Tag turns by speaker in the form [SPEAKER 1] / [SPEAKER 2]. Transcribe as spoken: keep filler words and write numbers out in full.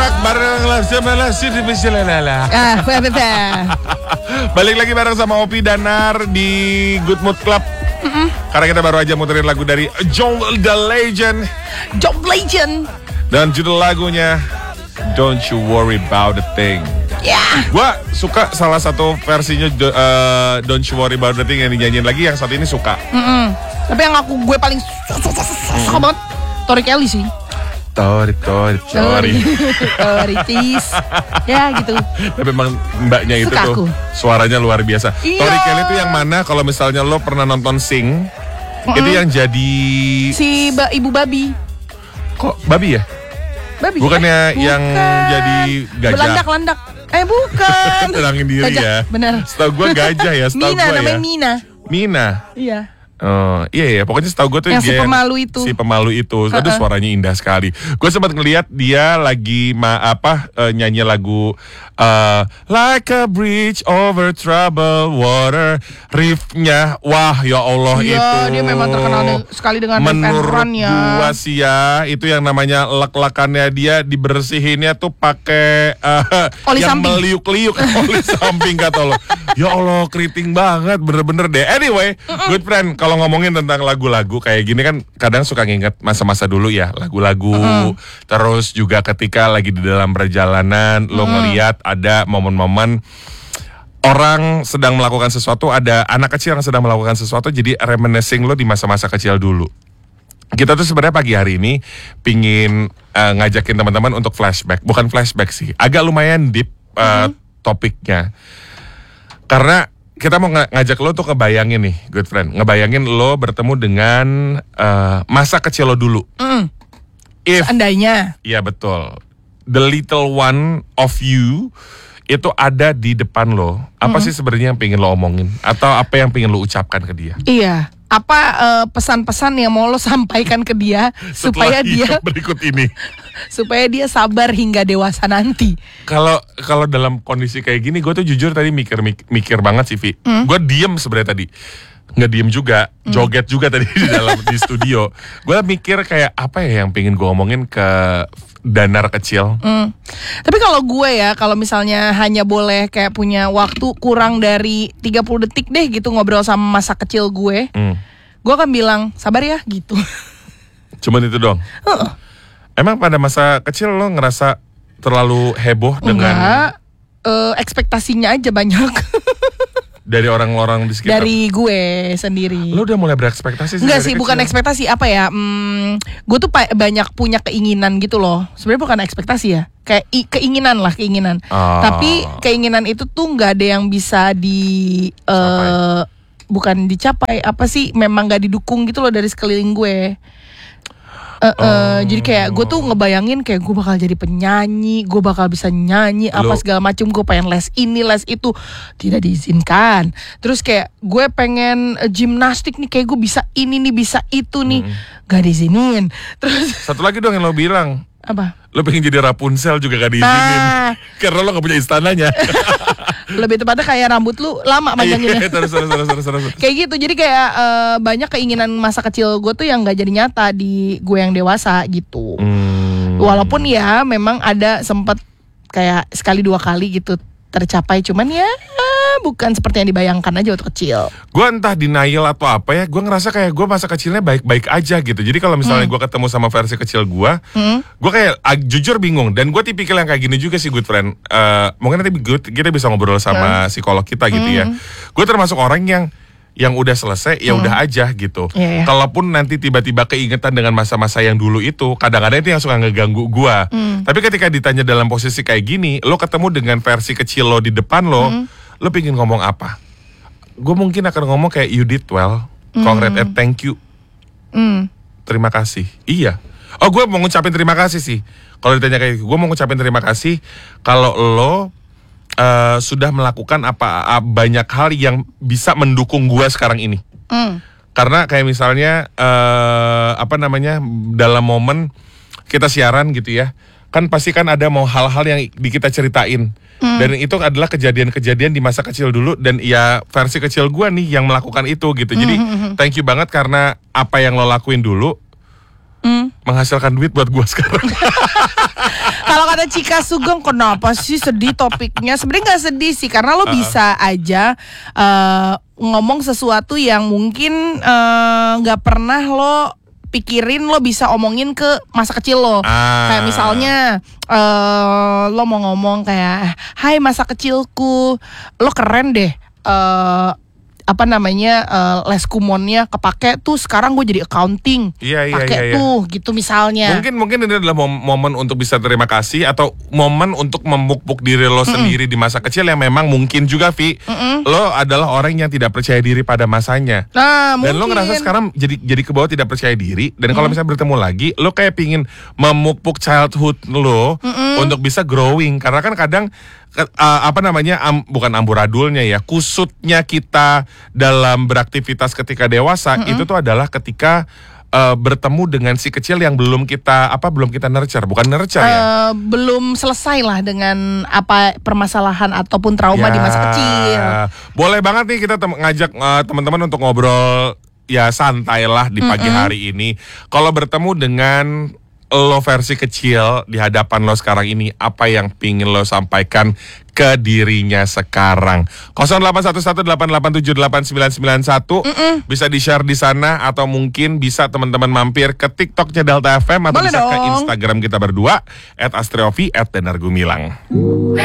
[SPEAKER 1] Barak bareng lah sih di Lala.
[SPEAKER 2] Ah,
[SPEAKER 1] Balik lagi bareng sama Opi Danar di Good Mood Club. Mm-mm. Karena kita baru aja muterin lagu dari John the Legend.
[SPEAKER 2] John Legend.
[SPEAKER 1] Dan judul lagunya Don't You Worry About a Thing.
[SPEAKER 2] Ya. Yeah.
[SPEAKER 1] Gua suka salah satu versinya uh, Don't You Worry About a Thing yang dinyanyiin lagi yang saat ini suka.
[SPEAKER 2] Mm-mm. Tapi yang aku gue paling suka banget Tori Kelly sih.
[SPEAKER 1] Tori, Tori, Tori.
[SPEAKER 2] Tori, cheese. Ya gitu.
[SPEAKER 1] Tapi memang mbaknya itu
[SPEAKER 2] suka
[SPEAKER 1] tuh
[SPEAKER 2] aku.
[SPEAKER 1] Suaranya luar biasa.
[SPEAKER 2] Iya.
[SPEAKER 1] Tori Kelly itu yang mana kalau misalnya lo pernah nonton Sing, mm-hmm. itu yang jadi
[SPEAKER 2] si ba- ibu babi.
[SPEAKER 1] Kok babi ya?
[SPEAKER 2] Babi.
[SPEAKER 1] Bukannya
[SPEAKER 2] ya?
[SPEAKER 1] yang
[SPEAKER 2] Bukan.
[SPEAKER 1] jadi gajah.
[SPEAKER 2] Belandak-landak. Eh bukan.
[SPEAKER 1] Tenangin diri
[SPEAKER 2] gajah.
[SPEAKER 1] ya.
[SPEAKER 2] Benar.
[SPEAKER 1] Setahu gue gajah ya, setahu
[SPEAKER 2] Mina,
[SPEAKER 1] gue ya.
[SPEAKER 2] namanya Mina.
[SPEAKER 1] Mina.
[SPEAKER 2] Iya.
[SPEAKER 1] Oh iya ya, pokoknya setahu gue tuh
[SPEAKER 2] yang
[SPEAKER 1] dia
[SPEAKER 2] si pemalu itu.
[SPEAKER 1] Si pemalu itu, uh-uh. Aduh suaranya indah sekali. Gue sempat ngelihat dia lagi ma apa uh, nyanyi lagu uh, Like a Bridge Over Troubled Water. Riffnya, wah ya Allah
[SPEAKER 2] iya,
[SPEAKER 1] itu.
[SPEAKER 2] Dia memang terkenal de- sekali dengan
[SPEAKER 1] menurut
[SPEAKER 2] ya.
[SPEAKER 1] gua sih ya, itu yang namanya lek-lekannya dia dibersihinnya tuh pakai uh,
[SPEAKER 2] oli
[SPEAKER 1] yang
[SPEAKER 2] samping.
[SPEAKER 1] meliuk-liuk oli samping kata lo. Ya Allah, keriting banget, bener-bener deh. Anyway, uh-uh. good friend, kalau ngomongin tentang lagu-lagu kayak gini kan kadang suka nginget masa-masa dulu ya, lagu-lagu. Uh-uh. Terus juga ketika lagi di dalam perjalanan, uh-uh. lo ngeliat ada momen-momen orang sedang melakukan sesuatu, ada anak kecil yang sedang melakukan sesuatu, jadi reminiscing lo di masa-masa kecil dulu. Kita tuh sebenarnya pagi hari ini pingin uh, ngajakin teman-teman untuk flashback, bukan flashback sih, agak lumayan deep uh, uh-huh. topiknya. Karena kita mau ng- ngajak lo tuh kebayangin nih, good friend, ngebayangin lo bertemu dengan uh, masa kecil lo dulu.
[SPEAKER 2] Mm.
[SPEAKER 1] If,
[SPEAKER 2] Seandainya.
[SPEAKER 1] iya betul. The little one of you itu ada di depan lo. Apa mm-hmm. sih sebenarnya yang pengen lo omongin? Atau apa yang pengen lo ucapkan ke dia?
[SPEAKER 2] Iya. Apa uh, pesan-pesan yang mau lo sampaikan ke dia supaya dia
[SPEAKER 1] berikut ini
[SPEAKER 2] supaya dia sabar hingga dewasa nanti.
[SPEAKER 1] Kalau kalau dalam kondisi kayak gini, gue tuh jujur tadi mikir mikir, mikir banget sih, Vi. Mm. Gue diem sebenarnya tadi, nggak diem juga, mm. joget juga tadi di dalam di studio. Gue mikir kayak apa ya yang pengen gue omongin ke Danar kecil. Mm.
[SPEAKER 2] Tapi kalau gue ya, kalau misalnya hanya boleh kayak punya waktu kurang dari tiga puluh detik deh gitu ngobrol sama masa kecil gue, mm. gue akan bilang sabar ya gitu.
[SPEAKER 1] Cuman itu dong. Uh. Emang pada masa kecil lo ngerasa terlalu heboh dengan?
[SPEAKER 2] Enggak, uh, ekspektasinya aja banyak.
[SPEAKER 1] Dari orang-orang di sekitar?
[SPEAKER 2] Dari gue sendiri.
[SPEAKER 1] Lo udah mulai berekspektasi sih?
[SPEAKER 2] Enggak sih, kecil. Bukan ekspektasi, apa ya, hmm, gue tuh pa- banyak punya keinginan gitu loh. Sebenarnya bukan ekspektasi ya, kayak i- keinginan lah, keinginan. Oh. Tapi keinginan itu tuh gak ada yang bisa di uh, bukan dicapai, apa sih, memang gak didukung gitu loh dari sekeliling gue. Uh, uh, oh. Jadi kayak gue tuh ngebayangin kayak gue bakal jadi penyanyi, gue bakal bisa nyanyi apa segala macam, gue pengen les ini les itu, tidak diizinkan. Terus kayak gue pengen uh, gimnastik nih, kayak gue bisa ini nih bisa itu nih, hmm. gak diizinin. Terus
[SPEAKER 1] satu lagi dong yang lo bilang,
[SPEAKER 2] apa?
[SPEAKER 1] Lo pengen jadi Rapunzel juga gak diizinin, nah. Karena lo gak punya istananya.
[SPEAKER 2] Lebih tepatnya kayak rambut lu lama panjanginnya.
[SPEAKER 1] terus, terus, terus, terus, terus.
[SPEAKER 2] Kayak gitu, jadi kayak uh, banyak keinginan masa kecil gue tuh yang gak jadi nyata di gue yang dewasa gitu. Hmm. Walaupun ya memang ada sempet kayak sekali dua kali gitu tercapai, cuman ya bukan seperti yang dibayangkan aja waktu kecil.
[SPEAKER 1] Gue entah denial atau apa ya, gue ngerasa kayak gue masa kecilnya baik-baik aja gitu. Jadi kalau misalnya hmm. gue ketemu sama versi kecil gue, hmm. gue kayak uh, jujur bingung. Dan gue tipikal yang kayak gini juga sih, good friend. Uh, mungkin nanti good, kita bisa ngobrol sama hmm. psikolog kita gitu hmm. ya. Gue termasuk orang yang yang udah selesai ya udah hmm. aja gitu. Yeah, yeah. Kalaupun nanti tiba-tiba keingetan dengan masa-masa yang dulu itu, kadang-kadang itu yang suka ngeganggu gue. Hmm. Tapi ketika ditanya dalam posisi kayak gini, lo ketemu dengan versi kecil lo di depan lo, hmm. lo pengen ngomong apa? Gue mungkin akan ngomong kayak you did well, congrats and thank you, mm. terima kasih. Iya. Oh, gue mau ngucapin terima kasih sih. Kalau ditanya kayak, gue mau ngucapin terima kasih kalau lo uh, sudah melakukan apa uh, banyak hal yang bisa mendukung gue sekarang ini. Mm. Karena kayak misalnya uh, apa namanya dalam momen kita siaran gitu ya, kan pasti kan ada mau hal-hal yang di kita ceritain. Hmm. Dan itu adalah kejadian-kejadian di masa kecil dulu. Dan ya versi kecil gue nih yang melakukan itu gitu. Jadi hmm. thank you banget karena apa yang lo lakuin dulu
[SPEAKER 2] Mm.
[SPEAKER 1] Menghasilkan duit buat gue sekarang.
[SPEAKER 2] Kalau kata Cika Sugeng, kenapa sih sedih topiknya? Sebenarnya nggak sedih sih, karena lo uh-uh. bisa aja uh, ngomong sesuatu yang mungkin nggak uh, pernah lo pikirin, lo bisa omongin ke masa kecil lo. Ah. Kayak misalnya uh, lo mau ngomong kayak, hai masa kecilku, lo keren deh. Uh, apa namanya uh, les kumonnya kepake tuh, sekarang gue jadi accounting,
[SPEAKER 1] iya, iya,
[SPEAKER 2] pakai
[SPEAKER 1] iya, iya.
[SPEAKER 2] tuh gitu misalnya.
[SPEAKER 1] Mungkin mungkin ini adalah mom- momen untuk bisa terima kasih, atau momen untuk memupuk diri lo Mm-mm. sendiri di masa kecil yang memang mungkin juga Vi, Mm-mm. lo adalah orang yang tidak percaya diri pada masanya.
[SPEAKER 2] Nah,
[SPEAKER 1] dan
[SPEAKER 2] mungkin.
[SPEAKER 1] lo ngerasa sekarang jadi jadi ke bawah tidak percaya diri, dan kalau mm. misalnya bertemu lagi, lo kayak pingin memupuk childhood lo Mm-mm. untuk bisa growing, karena kan kadang Uh, apa namanya um, bukan amburadulnya ya, kusutnya kita dalam beraktivitas ketika dewasa mm-hmm. itu tuh adalah ketika uh, bertemu dengan si kecil yang belum kita apa belum kita nurture, bukan nurture uh, ya
[SPEAKER 2] belum selesai lah dengan apa permasalahan ataupun trauma ya, di masa kecil.
[SPEAKER 1] Boleh banget nih kita tem- ngajak uh, teman-teman untuk ngobrol ya santai lah di pagi mm-hmm. hari ini. Kalau bertemu dengan lo versi kecil di hadapan lo sekarang ini, apa yang pingin lo sampaikan ke dirinya sekarang? nol delapan satu satu delapan delapan tujuh delapan sembilan sembilan satu Mm-mm. bisa di-share di sana, atau mungkin bisa teman-teman mampir ke TikToknya Delta F M, atau Boleh bisa dong. Ke Instagram kita berdua et astriovi et Denar Gumilang.